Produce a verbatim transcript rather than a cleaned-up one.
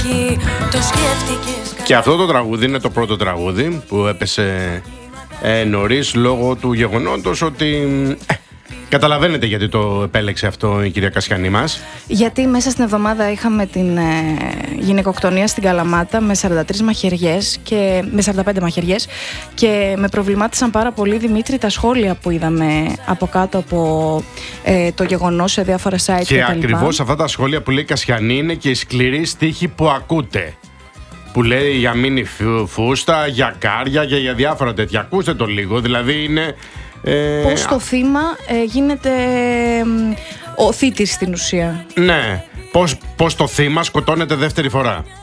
Και αυτό το τραγούδι είναι το πρώτο τραγούδι που έπεσε ε, νωρίς λόγω του γεγονότος ότι ε, καταλαβαίνετε γιατί το επέλεξε αυτό η κυρία Κασιανή μας. Γιατί μέσα στην εβδομάδα είχαμε την ε, γυναικοκτονία στην Καλαμάτα με σαράντα τρεις μαχαιριές και με σαράντα πέντε μαχαιριές και με προβλημάτισαν πάρα πολύ, Δημήτρη, τα σχόλια που είδαμε από κάτω από ε, το γεγονός σε διάφορα site και, και τα λοιπά. ακριβώς αυτά τα σχόλια που λέει η Κασιανή είναι και οι σκληροί στίχοι που ακούτε. Που λέει για μίνι φούστα, για κάρια και για διάφορα τέτοια. Ακούστε το λίγο, δηλαδή είναι... Ε, Πώς το θύμα ε, γίνεται ε, ο θήτης στην ουσία. Ναι, πώς, πώς το θύμα σκοτώνεται δεύτερη φορά.